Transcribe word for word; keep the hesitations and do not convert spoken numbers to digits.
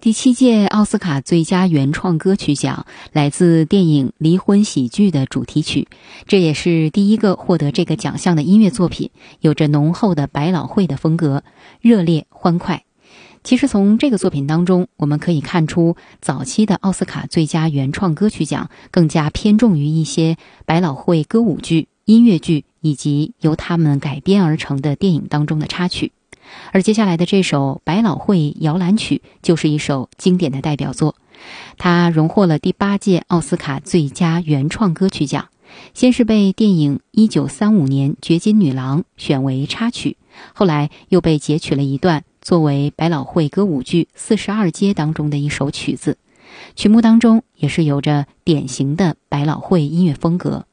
第七届奥斯卡最佳原创歌曲奖来自电影《离婚喜剧》的主题曲，这也是第一个获得这个奖项的音乐作品，有着浓厚的百老汇的风格，热烈欢快。其实从这个作品当中，我们可以看出早期的奥斯卡最佳原创歌曲奖更加偏重于一些百老汇歌舞剧、音乐剧以及由他们改编而成的电影当中的插曲。而接下来的这首百老汇摇篮曲就是一首经典的代表作，它荣获了第八届奥斯卡最佳原创歌曲奖，先是被电影一九三五年掘金女郎选为插曲，后来又被截取了一段作为百老汇歌舞剧四十二街当中的一首曲子，曲目当中也是有着典型的百老汇音乐风格。